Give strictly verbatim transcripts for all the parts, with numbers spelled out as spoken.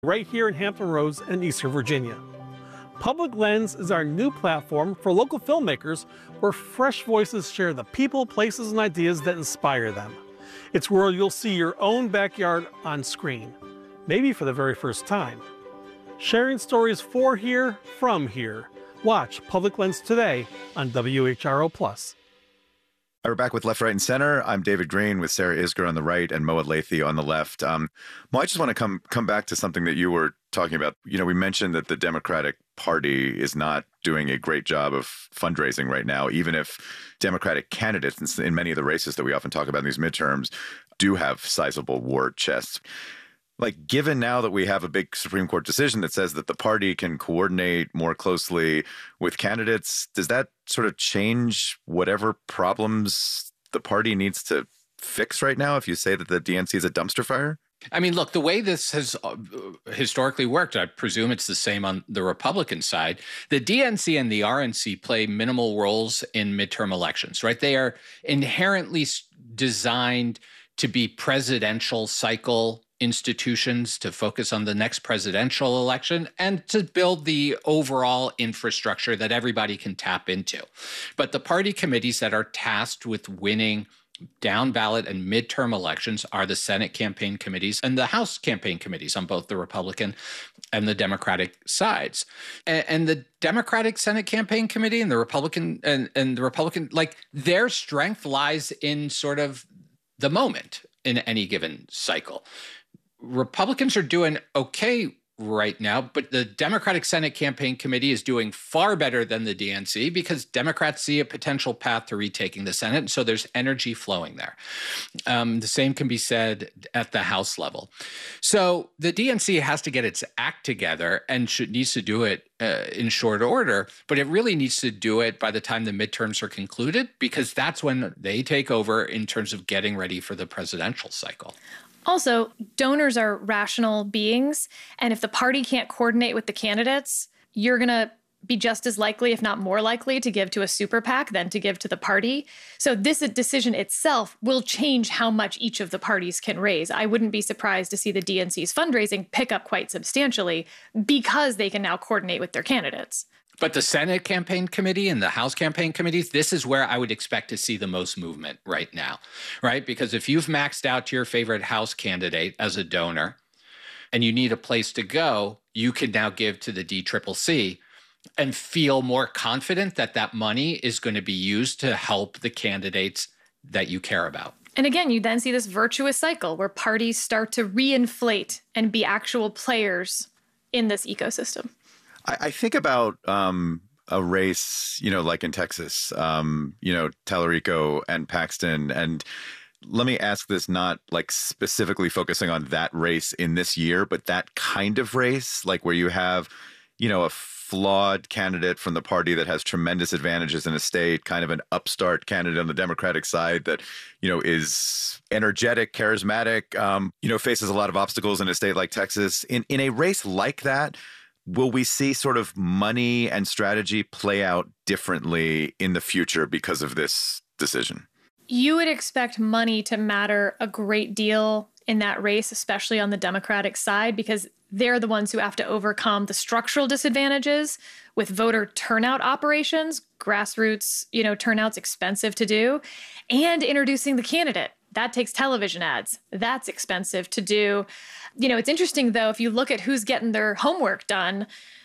right here in Hampton Roads and Eastern Virginia. Public Lens is our new platform for local filmmakers where fresh voices share the people, places, and ideas that inspire them. It's where you'll see your own backyard on screen, maybe for the very first time. Sharing stories for here, from here. Watch Public Lens today on W H R O Plus. We're back with Left, Right, and Center. I'm David Green with Sarah Isgur on the right and Moa Lathy on the left. Um, Mo, I just want to come come back to something that you were talking about. You know, we mentioned that the Democratic Party is not doing a great job of fundraising right now, even if Democratic candidates in many of the races that we often talk about in these midterms do have sizable war chests. Like, given now that we have a big Supreme Court decision that says that the party can coordinate more closely with candidates, does that sort of change whatever problems the party needs to fix right now if you say that the D N C is a dumpster fire? I mean, look, the way this has historically worked, I presume it's the same on the Republican side. The D N C and the R N C play minimal roles in midterm elections, right? They are inherently designed to be presidential cycle institutions to focus on the next presidential election and to build the overall infrastructure that everybody can tap into. But the party committees that are tasked with winning down ballot and midterm elections are the Senate campaign committees and the House campaign committees on both the Republican and the Democratic sides. And, and the Democratic Senate campaign committee and the Republican and, and the Republican, like, their strength lies in sort of the moment in any given cycle. Republicans are doing okay right now, but the Democratic Senate Campaign Committee is doing far better than the D N C because Democrats see a potential path to retaking the Senate, and so there's energy flowing there. Um, the same can be said at the House level. So the D N C has to get its act together and should, needs to do it uh, in short order, but it really needs to do it by the time the midterms are concluded because that's when they take over in terms of getting ready for the presidential cycle. Also, donors are rational beings, and if the party can't coordinate with the candidates, you're going to be just as likely, if not more likely, to give to a super PAC than to give to the party. So this decision itself will change how much each of the parties can raise. I wouldn't be surprised to see the D N C's fundraising pick up quite substantially because they can now coordinate with their candidates. But the Senate campaign committee and the House campaign committees, this is where I would expect to see the most movement right now, right? Because if you've maxed out your favorite House candidate as a donor and you need a place to go, you can now give to the D C C C and feel more confident that that money is going to be used to help the candidates that you care about. And again, you then see this virtuous cycle where parties start to reinflate and be actual players in this ecosystem. I, I think about um, a race, you know, like in Texas, um, you know, Tallarico and Paxton. And let me ask this, not like specifically focusing on that race in this year, but that kind of race, like where you have, you know, a flawed candidate from the party that has tremendous advantages in a state, kind of an upstart candidate on the Democratic side that, you know, is energetic, charismatic, um, you know, faces a lot of obstacles in a state like Texas. In, in a race like that, will we see sort of money and strategy play out differently in the future because of this decision? You would expect money to matter a great deal in that race, especially on the Democratic side, because they're the ones who have to overcome the structural disadvantages with voter turnout operations, grassroots, you know, turnout's expensive to do, and introducing the candidate. That takes television ads. That's expensive to do. You know, it's interesting, though, if you look at who's getting their homework done,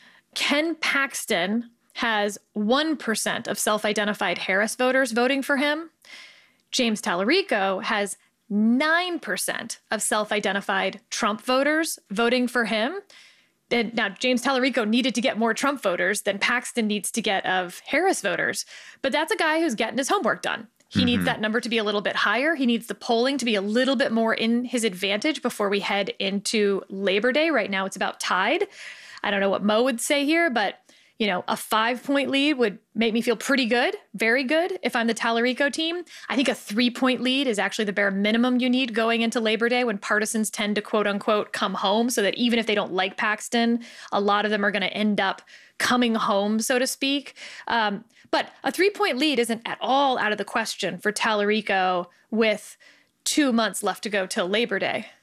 Ken Paxton has one percent of self-identified Harris voters voting for him. James Tallarico has nine percent of self-identified Trump voters voting for him. And now, James Tallarico needed to get more Trump voters than Paxton needs to get of Harris voters. But that's a guy who's getting his homework done. He mm-hmm. needs that number to be a little bit higher. He needs the polling to be a little bit more in his advantage before we head into Labor Day. Right now, it's about tied. I don't know what Mo would say here, but, you know, a five-point lead would make me feel pretty good, very good, if I'm the Tallarico team. I think a three-point lead is actually the bare minimum you need going into Labor Day when partisans tend to, quote-unquote, come home, so that even if they don't like Paxton, a lot of them are going to end up coming home, so to speak. Um, but a three-point lead isn't at all out of the question for Tallarico with two months left to go till Labor Day.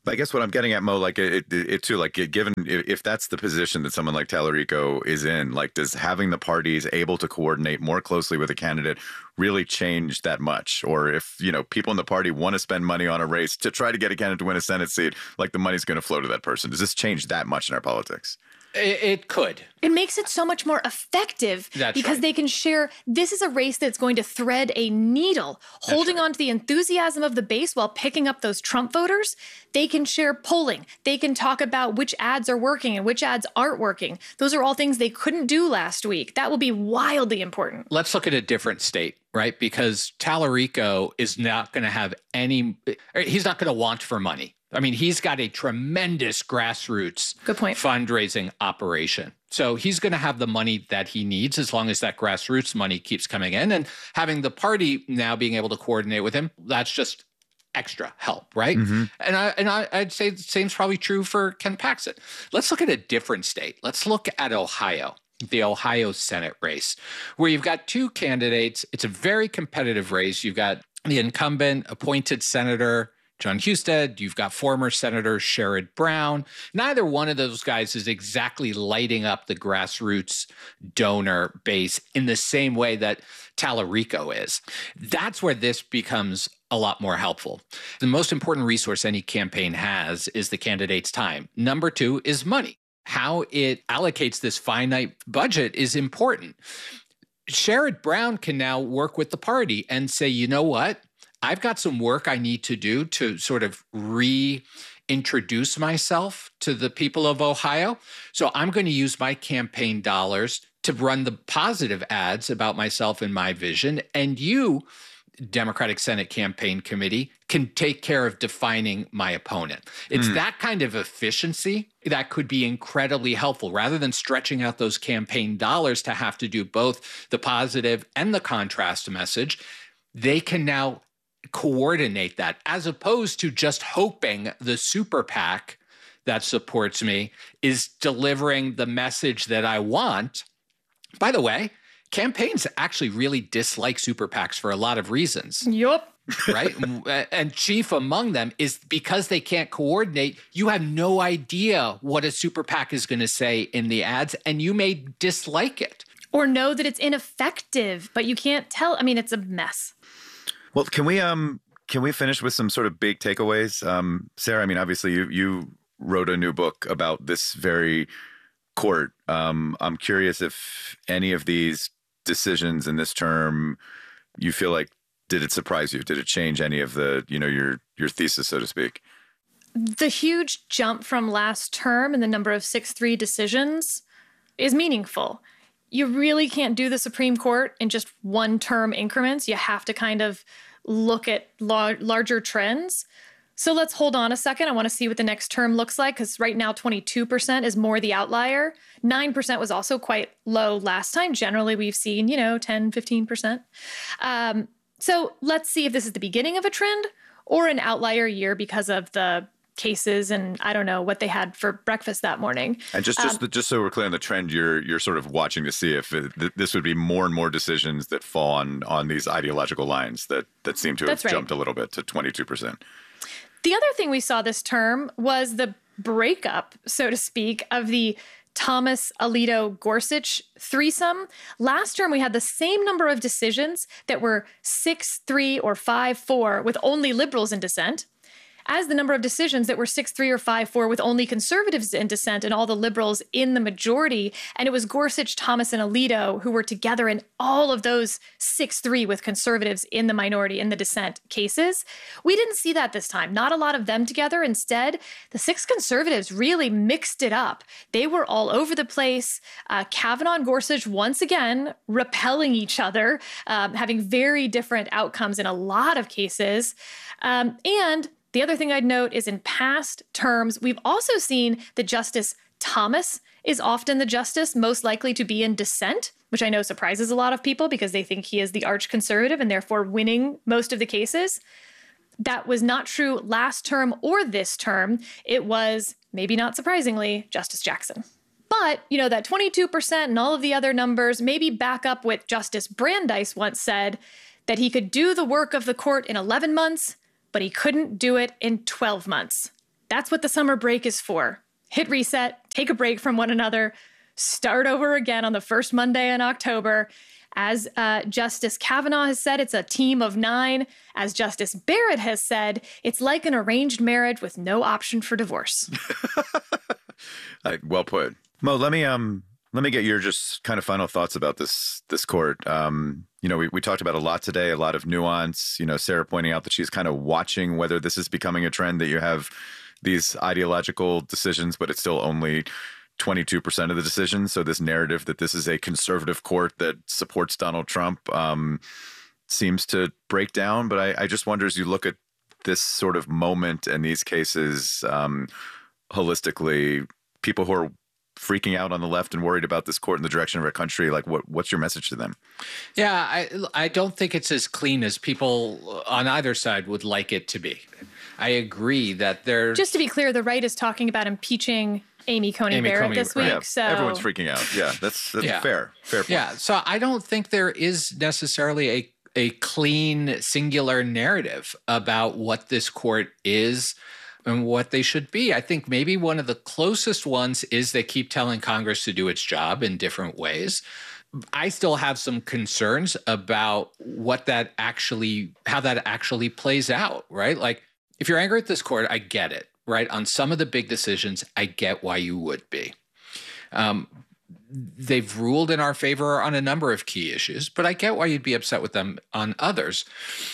I guess what I'm getting at, Mo, like it, it, it too, like given if that's the position that someone like Tallarico is in, like does having the parties able to coordinate more closely with a candidate really change that much? Or if, you know, people in the party want to spend money on a race to try to get a candidate to win a Senate seat, like the money's going to flow to that person. Does this change that much in our politics? It, it could. It makes it so much more effective That's because right. they can share. This is a race that's going to thread a needle, holding right. on to the enthusiasm of the base while picking up those Trump voters. They can share polling. They can talk about which ads are working and which ads aren't working. Those are all things they couldn't do last week. That will be wildly important. Let's look at a different state, right? Because Tallarico is not going to have any, he's not going to want for money. I mean, he's got a tremendous grassroots Good point. fundraising operation. So he's going to have the money that he needs as long as that grassroots money keeps coming in. And having the party now being able to coordinate with him, that's just extra help, right? Mm-hmm. And I and I, I'd say the same's probably true for Ken Paxton. Let's look at a different state. Let's look at Ohio, the Ohio Senate race, where you've got two candidates. It's a very competitive race. You've got the incumbent appointed senator, John Husted. You've got former Senator Sherrod Brown. Neither one of those guys is exactly lighting up the grassroots donor base in the same way that Tallarico is. That's where this becomes a lot more helpful. The most important resource any campaign has is the candidate's time. Number two is money. How it allocates this finite budget is important. Sherrod Brown can now work with the party and say, you know what? I've got some work I need to do to sort of reintroduce myself to the people of Ohio. So I'm going to use my campaign dollars to run the positive ads about myself and my vision. And you, Democratic Senate Campaign Committee, can take care of defining my opponent. It's mm. that kind of efficiency that could be incredibly helpful. Rather than stretching out those campaign dollars to have to do both the positive and the contrast message, they can now coordinate that, as opposed to just hoping the super PAC that supports me is delivering the message that I want. By the way, campaigns actually really dislike super PACs for a lot of reasons. Yup. Right? And chief among them is because they can't coordinate, you have no idea what a super PAC is going to say in the ads, and you may dislike it. Or know that it's ineffective, but you can't tell. I mean, it's a mess. Well, can we um can we finish with some sort of big takeaways? Um, Sarah, I mean, obviously you you wrote a new book about this very court. Um, I'm curious if any of these decisions in this term you feel like, did it surprise you? Did it change any of the, you know, your your thesis, so to speak? The huge jump from last term in the number of six three decisions is meaningful. You really can't do the Supreme Court in just one term increments. You have to kind of look at lar- larger trends. So let's hold on a second. I want to see what the next term looks like, because right now twenty-two percent is more the outlier. nine percent was also quite low last time. Generally, we've seen, you know, ten, fifteen percent. Um, so let's see if this is the beginning of a trend or an outlier year because of the cases and I don't know what they had for breakfast that morning. And just just, um, the, just so we're clear on the trend, you're you're sort of watching to see if it, th- this would be more and more decisions that fall on on these ideological lines that that seem to have That's right. jumped a little bit to twenty-two percent. The other thing we saw this term was the breakup, so to speak, of the Thomas Alito Gorsuch threesome. Last term, we had the same number of decisions that were six three or five four with only liberals in dissent, as the number of decisions that were six three or five four with only conservatives in dissent and all the liberals in the majority. And it was Gorsuch, Thomas, and Alito who were together in all of those six three with conservatives in the minority, in the dissent cases. We didn't see that this time. Not a lot of them together. Instead, the six conservatives really mixed it up. They were all over the place. Uh, Kavanaugh and Gorsuch, once again, repelling each other, um, having very different outcomes in a lot of cases. Um, and the other thing I'd note is in past terms, we've also seen that Justice Thomas is often the justice most likely to be in dissent, which I know surprises a lot of people because they think he is the arch conservative and therefore winning most of the cases. That was not true last term or this term. It was, maybe not surprisingly, Justice Jackson. But, you know, that twenty-two percent and all of the other numbers maybe back up what Justice Brandeis once said, that he could do the work of the court in eleven months, but he couldn't do it in twelve months. That's what the summer break is for. Hit reset, take a break from one another, start over again on the first Monday in October. As uh, Justice Kavanaugh has said, it's a team of nine. As Justice Barrett has said, it's like an arranged marriage with no option for divorce. Right, well put. Mo, let me um let me get your just kind of final thoughts about this this court. Um, you know, we, we talked about a lot today, a lot of nuance. You know, Sarah pointing out that she's kind of watching whether this is becoming a trend that you have these ideological decisions, but it's still only twenty-two percent of the decisions. So this narrative that this is a conservative court that supports Donald Trump um, seems to break down. But I, I just wonder, as you look at this sort of moment and these cases um, holistically, people who are freaking out on the left and worried about this court and the direction of our country, like what what's your message to them? Yeah, I I don't think it's as clean as people on either side would like it to be. I agree that there's... Just to be clear, the right is talking about impeaching Amy Coney Amy Barrett Coney, this right. week. Yeah, So everyone's freaking out. Yeah, that's, that's Yeah. fair. Fair point. Yeah, so I don't think there is necessarily a a clean, singular narrative about what this court is and what they should be. I think maybe one of the closest ones is they keep telling Congress to do its job in different ways. I still have some concerns about what that actually, how that actually plays out, right? Like, if you're angry at this court, I get it, right? On some of the big decisions, I get why you would be. Um, they've ruled in our favor on a number of key issues, but I get why you'd be upset with them on others.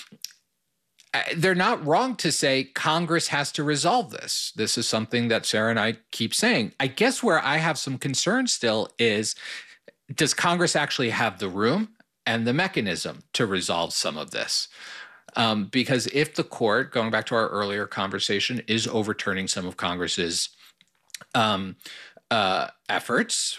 They're not wrong to say Congress has to resolve this. This is something that Sarah and I keep saying. I guess where I have some concern still is, does Congress actually have the room and the mechanism to resolve some of this? Um, because if the court, going back to our earlier conversation, is overturning some of Congress's um, uh, efforts,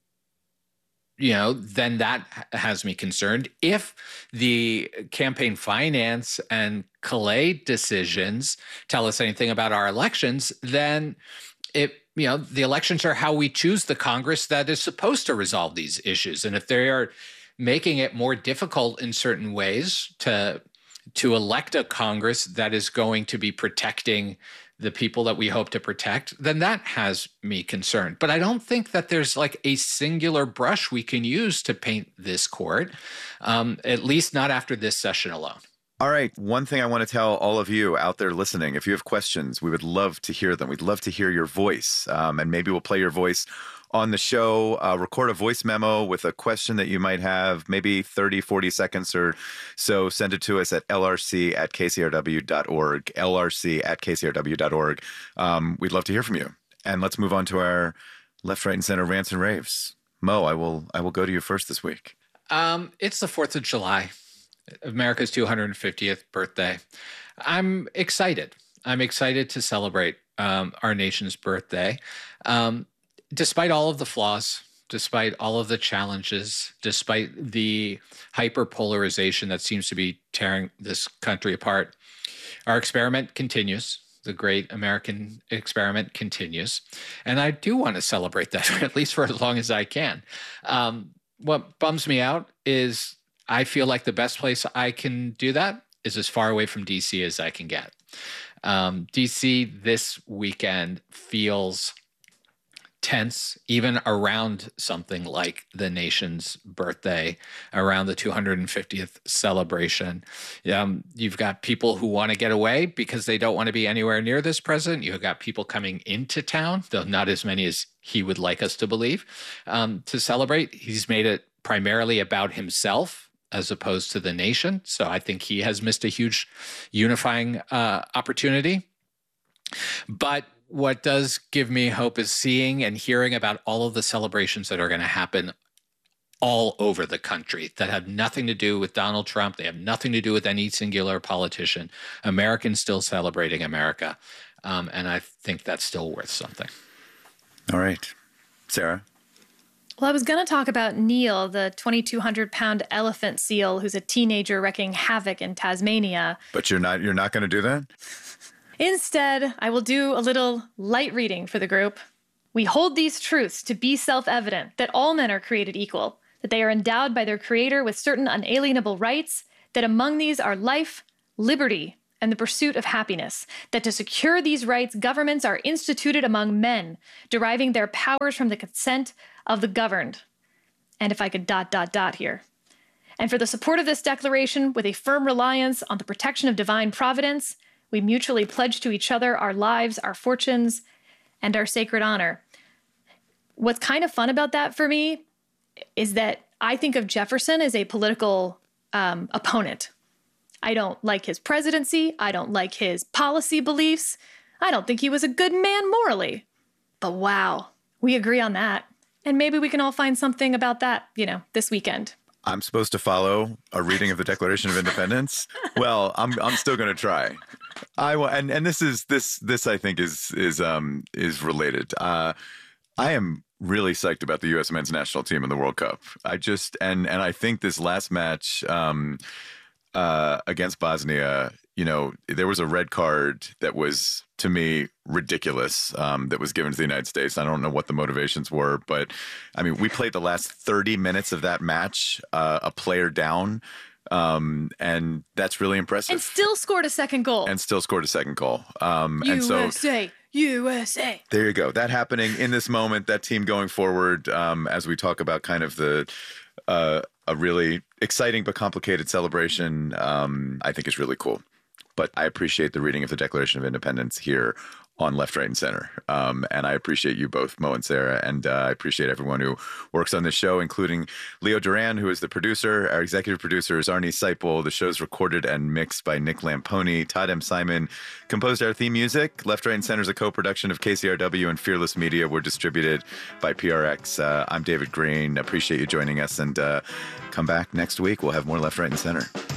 you know, then that has me concerned. If the campaign finance and Calais decisions tell us anything about our elections, then it, you know, the elections are how we choose the Congress that is supposed to resolve these issues. And if they are making it more difficult in certain ways to to elect a Congress that is going to be protecting the people that we hope to protect, then that has me concerned. But I don't think that there's like a singular brush we can use to paint this court, um, at least not after this session alone. All right. One thing I want to tell all of you out there listening, if you have questions, we would love to hear them. We'd love to hear your voice. Um, and maybe we'll play your voice on the show. Uh, record a voice memo with a question that you might have, maybe thirty, forty seconds or so. Send it to us at L R C at K C R W dot org, L R C at K C R W dot org. Um, we'd love to hear from you. And let's move on to our left, right, and center rants and raves. Mo, I will, I will go to you first this week. Um, it's the fourth of July. America's two hundred fiftieth birthday. I'm excited. I'm excited to celebrate um, our nation's birthday. Um, despite all of the flaws, despite all of the challenges, despite the hyperpolarization that seems to be tearing this country apart, our experiment continues. The great American experiment continues. And I do want to celebrate that, at least for as long as I can. Um, what bums me out is I feel like the best place I can do that is as far away from D C as I can get. Um, D C this weekend feels tense, even around something like the nation's birthday, around the two hundred fiftieth celebration. Um, you've got people who want to get away because they don't want to be anywhere near this president. You've got people coming into town, though not as many as he would like us to believe, um, to celebrate. He's made it primarily about himself as opposed to the nation. So I think he has missed a huge unifying uh, opportunity. But what does give me hope is seeing and hearing about all of the celebrations that are going to happen all over the country that have nothing to do with Donald Trump. They have nothing to do with any singular politician. Americans still celebrating America. Um, and I think that's still worth something. All right. Sarah? Well, I was going to talk about Neil, the twenty-two hundred pound elephant seal who's a teenager wreaking havoc in Tasmania. But you're not you're not going to do that? Instead, I will do a little light reading for the group. We hold these truths to be self-evident, that all men are created equal, that they are endowed by their Creator with certain unalienable rights, that among these are life, liberty, and the pursuit of happiness, that to secure these rights, governments are instituted among men, deriving their powers from the consent of the governed. And if I could dot, dot, dot here. And for the support of this declaration, with a firm reliance on the protection of divine providence, we mutually pledge to each other our lives, our fortunes, and our sacred honor. What's kind of fun about that for me is that I think of Jefferson as a political um, opponent. I don't like his presidency. I don't like his policy beliefs. I don't think he was a good man morally. But wow, we agree on that. And maybe we can all find something about that, you know, this weekend. I'm supposed to follow a reading of the Declaration of Independence. Well, I'm I'm still going to try. I and and this is this this I think is is um is related. Uh, I am really psyched about the U S men's national team in the World Cup. I just and and I think this last match um, uh, against Bosnia, you know, there was a red card that was, to me, ridiculous um, that was given to the United States. I don't know what the motivations were, but I mean, we played the last thirty minutes of that match, uh, a player down, um, and that's really impressive. And still scored a second goal. And still scored a second goal. Um, U S A, and so, U S A. There you go. That happening in this moment, that team going forward, um, as we talk about kind of the uh, a really exciting but complicated celebration, um, I think is really cool. But I appreciate the reading of the Declaration of Independence here on Left, Right, and Center. Um, and I appreciate you both, Mo and Sarah. And uh, I appreciate everyone who works on this show, including Leo Duran, who is the producer. Our executive producer is Arnie Seipel. The show's recorded and mixed by Nick Lamponi. Todd M. Simon composed our theme music. Left, Right, and Center is a co-production of K C R W and Fearless Media. We're distributed by P R X. Uh, I'm David Green. Appreciate you joining us. And uh, come back next week. We'll have more Left, Right, and Center.